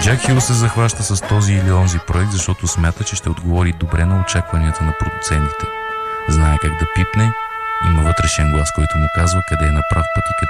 Джак Хил се захваща с този или онзи проект, защото смята, че ще отговори добре на очакванията на продуцентите. Знае как да пипне, има вътрешен глас, който му казва къде е на прав път и къде